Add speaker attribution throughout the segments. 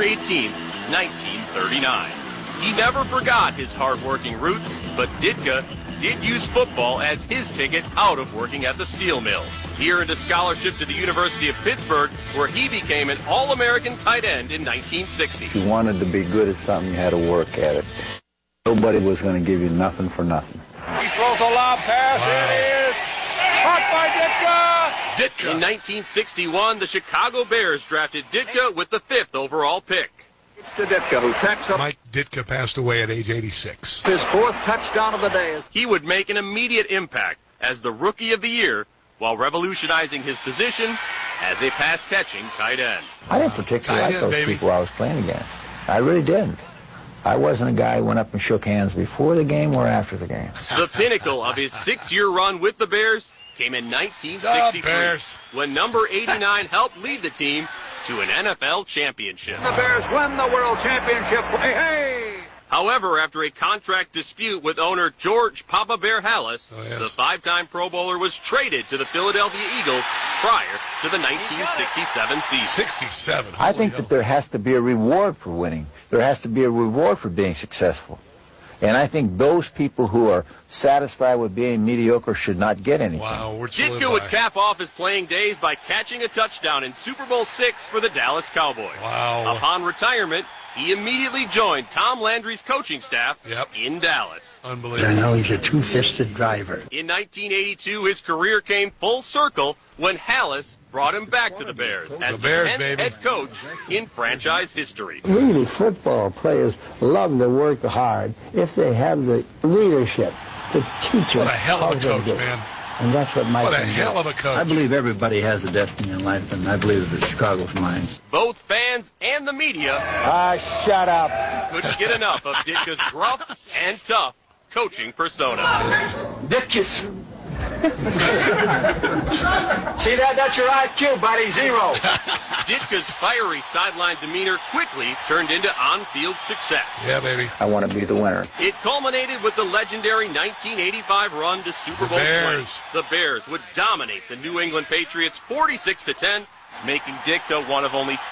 Speaker 1: 18th, 1939. He never forgot his hard-working roots, but Ditka did use football as his ticket out of working at the steel mills. He earned a scholarship to the University of Pittsburgh, where he became an All-American tight end in 1960.
Speaker 2: If you wanted to be good at something, you had to work at it. Nobody was going to give you nothing for nothing.
Speaker 3: He throws a lob pass. It is caught by Ditka.
Speaker 1: In 1961, the Chicago Bears drafted Ditka with the 5th overall pick.
Speaker 3: It's to Ditka, who tacks up.
Speaker 4: Mike Ditka passed away at age 86.
Speaker 3: His 4th touchdown of the day.
Speaker 1: He would make an immediate impact as the Rookie of the Year while revolutionizing his position as a pass-catching tight end.
Speaker 2: I didn't particularly like those people I was playing against. I really didn't. I wasn't a guy who went up and shook hands before the game or after the game.
Speaker 1: The pinnacle of his 6-year run with the Bears came in 1963 when number 89 helped lead the team to an NFL championship.
Speaker 3: The Bears win the World Championship. Hey, hey!
Speaker 1: However, after a contract dispute with owner George Papa Bear Halas, the 5-time Pro Bowler was traded to the Philadelphia Eagles prior to the 1967 season.
Speaker 4: 67.
Speaker 2: I think that there has to be a reward for winning. There has to be a reward for being successful. And I think those people who are satisfied with being mediocre should not get anything.
Speaker 4: Wow,
Speaker 1: Ditka would cap off his playing days by catching a touchdown in Super Bowl VI for the Dallas Cowboys.
Speaker 4: Wow.
Speaker 1: Upon retirement, he immediately joined Tom Landry's coaching staff in Dallas.
Speaker 4: Unbelievable.
Speaker 5: I know he's a two-fisted driver.
Speaker 1: In 1982, his career came full circle when Halas brought him back to the Bears as the 10th head coach in franchise history.
Speaker 5: Really, football players love to work hard if they have the leadership to teach them.
Speaker 4: What a hell of a coach, man.
Speaker 5: And that's what Mike.
Speaker 4: What a hell of a coach.
Speaker 2: I believe everybody has a destiny in life, and I believe that Chicago's mine.
Speaker 1: Both fans and the media
Speaker 5: shut up.
Speaker 1: couldn't get enough of Ditka's gruff and tough coaching persona.
Speaker 5: Ditkus. See that? That's your IQ, buddy. 0.
Speaker 1: Ditka's fiery sideline demeanor quickly turned into on-field success.
Speaker 4: Yeah, baby.
Speaker 2: I want to be the winner.
Speaker 1: It culminated with the legendary 1985 run to Super Bowl XX. The Bears would dominate the New England Patriots 46-10, making Ditka one of only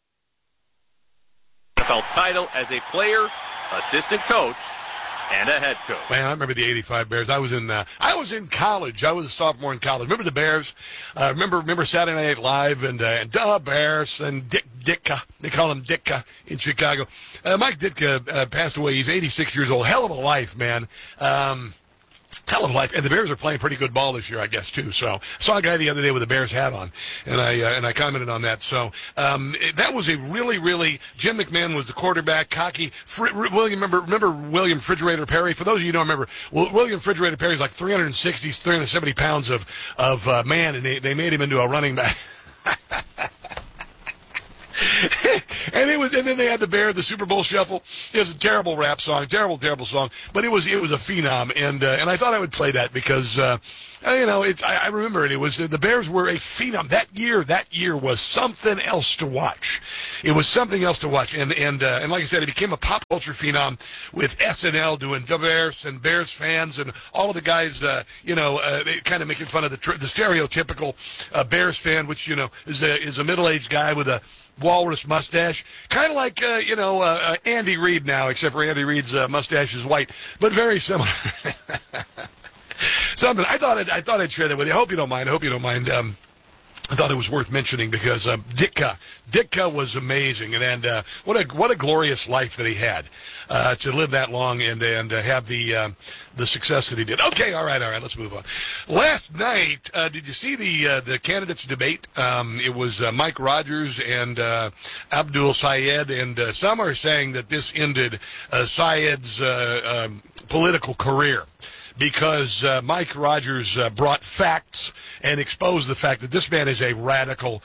Speaker 1: NFL title as a player, assistant coach, and a head coach.
Speaker 4: Man, I remember the 85 Bears. I was in college. I was a sophomore in college. Remember the Bears? Remember Saturday Night Live and the Bears and Ditka. They call him Ditka in Chicago. Mike Ditka passed away. He's 86 years old. Hell of a life, man. Hell of a life. And the Bears are playing pretty good ball this year, I guess, too. So I saw a guy the other day with a Bears hat on, and I commented on that. So that was a really, Jim McMahon was the quarterback, cocky. Remember William Refrigerator Perry? For those of you who don't remember, William Refrigerator Perry is like 370 pounds of man, and they made him into a running back. And then they had the Super Bowl Shuffle. It was a terrible rap song, terrible song, but it was a phenom, and I thought I would play that because I remember it. It was the Bears were a phenom that year was something else to watch. It was something else to watch, and like I said, it became a pop culture phenom with SNL doing the Bears and Bears fans and all of the guys, kind of making fun of the stereotypical Bears fan, which is a middle-aged guy with a walrus mustache, kind of like Andy Reid now, except for Andy Reid's mustache is white, but very similar. Something I thought I'd share that with you. I hope you don't mind. I thought it was worth mentioning because Ditka was amazing, and what a glorious life that he had to live that long and have the success that he did. Okay, all right, let's move on. Last night, did you see the candidates debate? It was Mike Rogers and Abdul Sayed, and some are saying that this ended Sayed's political career, because Mike Rogers brought facts and exposed the fact that this man is a radical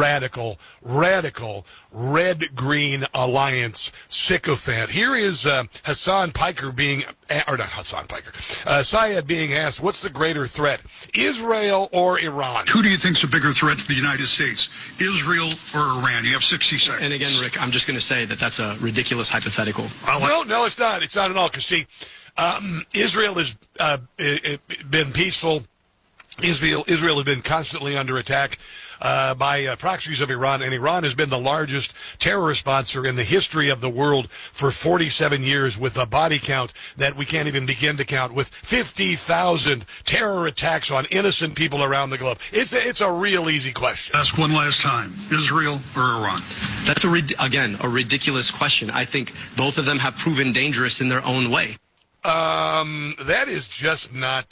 Speaker 4: red-green alliance sycophant. Here is Sayed being asked, what's the greater threat, Israel or Iran?
Speaker 6: Who do you think's a bigger threat to the United States, Israel or Iran? You have 60 seconds.
Speaker 7: And again, Rick, I'm just going to say that that's a ridiculous hypothetical.
Speaker 4: No, it's not. It's not at all, because, see, Israel has been peaceful. Israel has been constantly under attack. by proxies of Iran, and Iran has been the largest terror sponsor in the history of the world for 47 years, with a body count that we can't even begin to count, with 50,000 terror attacks on innocent people around the globe. It's a real easy question.
Speaker 6: Ask one last time, Israel or Iran?
Speaker 7: That's, again, a ridiculous question. I think both of them have proven dangerous in their own way.
Speaker 4: That is just not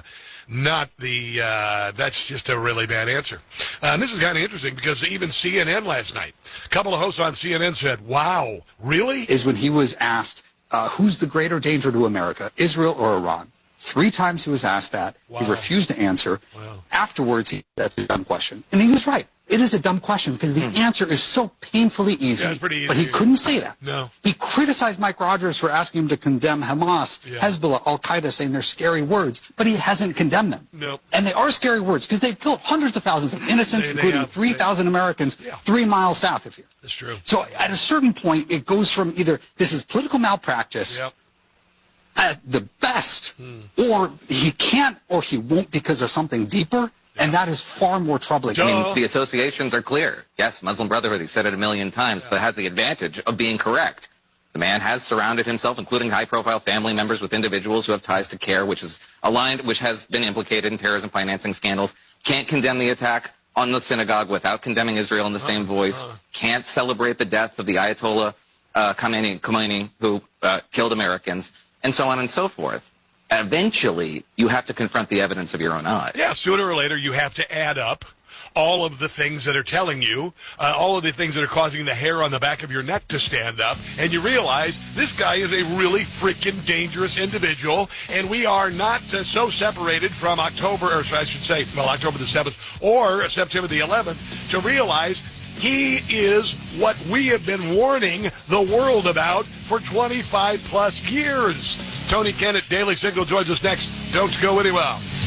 Speaker 4: that's just a really bad answer. And this is kind of interesting because even CNN last night, a couple of hosts on CNN said, wow, really?
Speaker 8: Is when he was asked, who's the greater danger to America, Israel or Iran? 3 times he was asked that. Wow. He refused to answer. Wow. Afterwards, that's a dumb question. And he was right. It is a dumb question because the answer is so painfully easy.
Speaker 4: Yeah, it's pretty easy.
Speaker 8: But he couldn't say that.
Speaker 4: No.
Speaker 8: He criticized Mike Rogers for asking him to condemn Hamas, Hezbollah, Al-Qaeda, saying they're scary words, but he hasn't condemned them.
Speaker 4: Nope.
Speaker 8: And they are scary words because they've killed hundreds of thousands of innocents, including 3,000 Americans 3 miles south of here.
Speaker 4: That's true.
Speaker 8: So at a certain point, it goes from either this is political malpractice at the best, or he can't or he won't because of something deeper. And that is far more troubling.
Speaker 9: I mean, the associations are clear. Yes, Muslim Brotherhood, he said it a million times, but it has the advantage of being correct. The man has surrounded himself, including high-profile family members, with individuals who have ties to CAIR, which is aligned, which has been implicated in terrorism financing scandals. Can't condemn the attack on the synagogue without condemning Israel in the same voice. Can't celebrate the death of the Ayatollah Khomeini, who killed Americans, and so on and so forth. Eventually, you have to confront the evidence of your own eyes.
Speaker 4: Yeah, sooner or later, you have to add up all of the things that are telling you, all of the things that are causing the hair on the back of your neck to stand up, and you realize this guy is a really freaking dangerous individual, and we are not so separated from October the 7th or September the 11th to realize he is what we have been warning the world about for 25-plus years. Tony Kennett, Daily Signal, joins us next. Don't go anywhere.